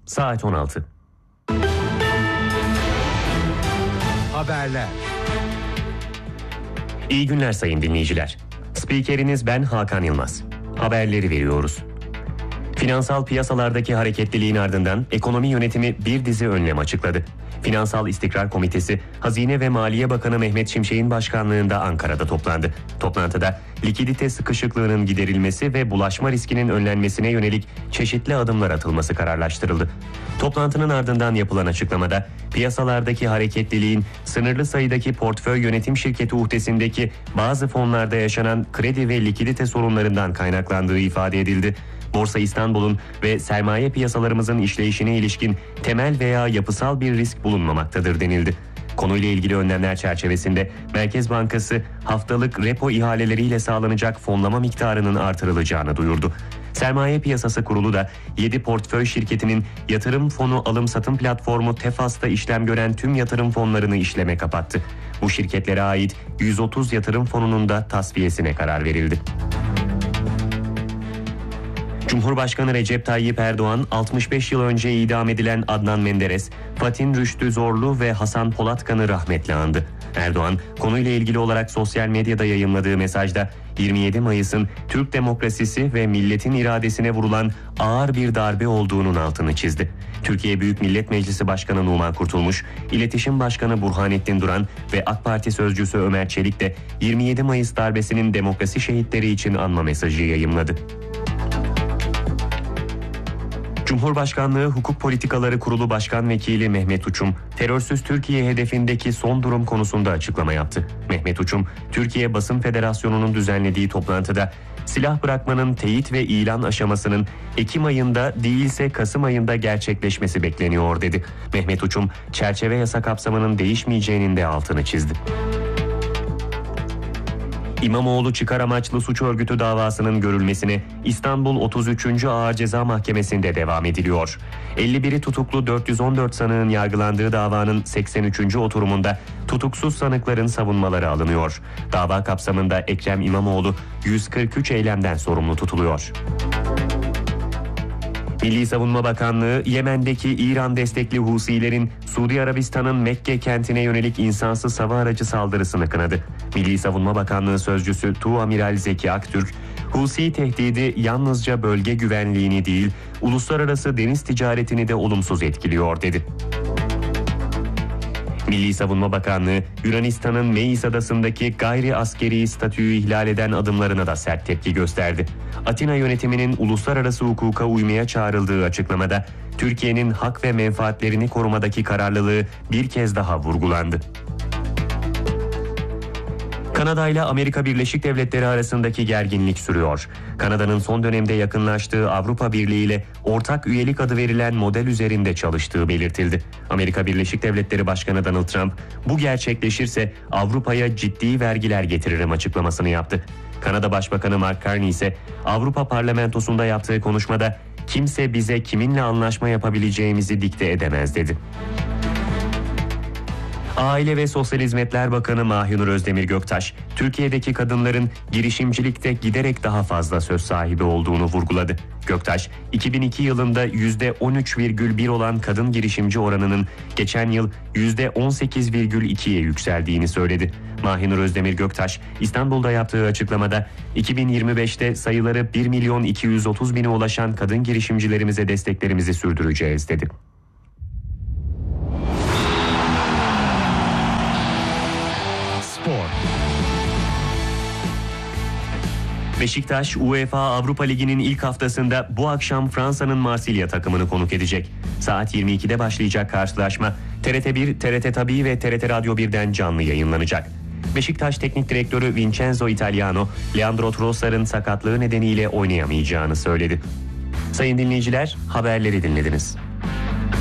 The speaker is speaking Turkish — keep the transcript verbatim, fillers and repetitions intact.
Saat on altı. Haberler. İyi günler sayın dinleyiciler. Spikeriniz ben Hakan Yılmaz. Haberleri veriyoruz. Finansal piyasalardaki hareketliliğin ardından ekonomi yönetimi bir dizi önlem açıkladı. Finansal İstikrar Komitesi, Hazine ve Maliye Bakanı Mehmet Şimşek'in başkanlığında Ankara'da toplandı. Toplantıda likidite sıkışıklığının giderilmesi ve bulaşma riskinin önlenmesine yönelik çeşitli adımlar atılması kararlaştırıldı. Toplantının ardından yapılan açıklamada piyasalardaki hareketliliğin sınırlı sayıdaki portföy yönetim şirketi uhdesindeki bazı fonlarda yaşanan kredi ve likidite sorunlarından kaynaklandığı ifade edildi. Borsa İstanbul'un ve sermaye piyasalarımızın işleyişine ilişkin temel veya yapısal bir risk bulunmamaktadır denildi. Konuyla ilgili önlemler çerçevesinde Merkez Bankası haftalık repo ihaleleriyle sağlanacak fonlama miktarının artırılacağını duyurdu. Sermaye Piyasası Kurulu da yedi portföy şirketinin yatırım fonu alım-satım platformu Tefas'ta işlem gören tüm yatırım fonlarını işleme kapattı. Bu şirketlere ait yüz otuz yatırım fonunun da tasfiyesine karar verildi. Cumhurbaşkanı Recep Tayyip Erdoğan, altmış beş yıl önce idam edilen Adnan Menderes, Fatin Rüştü Zorlu ve Hasan Polatkan'ı rahmetle andı. Erdoğan, konuyla ilgili olarak sosyal medyada yayımladığı mesajda yirmi yedi Mayıs'ın Türk demokrasisi ve milletin iradesine vurulan ağır bir darbe olduğunun altını çizdi. Türkiye Büyük Millet Meclisi Başkanı Numan Kurtulmuş, İletişim Başkanı Burhanettin Duran ve AK Parti Sözcüsü Ömer Çelik de yirmi yedi Mayıs darbesinin demokrasi şehitleri için anma mesajı yayımladı. Cumhurbaşkanlığı Hukuk Politikaları Kurulu Başkan Vekili Mehmet Uçum, terörsüz Türkiye hedefindeki son durum konusunda açıklama yaptı. Mehmet Uçum, Türkiye Basın Federasyonu'nun düzenlediği toplantıda silah bırakmanın teyit ve ilan aşamasının Ekim ayında değilse Kasım ayında gerçekleşmesi bekleniyor dedi. Mehmet Uçum, çerçeve yasa kapsamının değişmeyeceğinin de altını çizdi. İmamoğlu çıkar amaçlı suç örgütü davasının görülmesine İstanbul otuz üçüncü Ağır Ceza Mahkemesi'nde devam ediliyor. elli biri tutuklu dört yüz on dört sanığın yargılandığı davanın seksen üçüncü oturumunda tutuksuz sanıkların savunmaları alınıyor. Dava kapsamında Ekrem İmamoğlu yüz kırk üç eylemden sorumlu tutuluyor. Milli Savunma Bakanlığı, Yemen'deki İran destekli Husilerin Suudi Arabistan'ın Mekke kentine yönelik insansız hava aracı saldırısını kınadı. Milli Savunma Bakanlığı Sözcüsü Tuğamiral Zeki Aktürk, Husi tehdidi yalnızca bölge güvenliğini değil, uluslararası deniz ticaretini de olumsuz etkiliyor dedi. Milli Savunma Bakanlığı, Yunanistan'ın Meis Adası'ndaki gayri askeri statüyü ihlal eden adımlarına da sert tepki gösterdi. Atina yönetiminin uluslararası hukuka uymaya çağrıldığı açıklamada, Türkiye'nin hak ve menfaatlerini korumadaki kararlılığı bir kez daha vurgulandı. Kanada ile Amerika Birleşik Devletleri arasındaki gerginlik sürüyor. Kanada'nın son dönemde yakınlaştığı Avrupa Birliği ile ortak üyelik adı verilen model üzerinde çalıştığı belirtildi. Amerika Birleşik Devletleri Başkanı Donald Trump, bu gerçekleşirse Avrupa'ya ciddi vergiler getiririm açıklamasını yaptı. Kanada Başbakanı Mark Carney ise Avrupa Parlamentosu'nda yaptığı konuşmada kimse bize kiminle anlaşma yapabileceğimizi dikte edemez dedi. Aile ve Sosyal Hizmetler Bakanı Mahinur Özdemir Göktaş, Türkiye'deki kadınların girişimcilikte giderek daha fazla söz sahibi olduğunu vurguladı. Göktaş, iki bin iki yılında yüzde on üç virgül bir olan kadın girişimci oranının geçen yıl yüzde on sekiz virgül ikiye yükseldiğini söyledi. Mahinur Özdemir Göktaş, İstanbul'da yaptığı açıklamada iki bin yirmi beşte sayıları bir milyon iki yüz otuz bine ulaşan kadın girişimcilerimize desteklerimizi sürdüreceğiz dedi. Beşiktaş, UEFA Avrupa Ligi'nin ilk haftasında bu akşam Fransa'nın Marsilya takımını konuk edecek. Saat yirmi ikide başlayacak karşılaşma T R T bir, T R T Tabii ve T R T Radyo birden canlı yayınlanacak. Beşiktaş Teknik Direktörü Vincenzo Italiano, Leandro Trossard'ın sakatlığı nedeniyle oynayamayacağını söyledi. Sayın dinleyiciler, haberleri dinlediniz.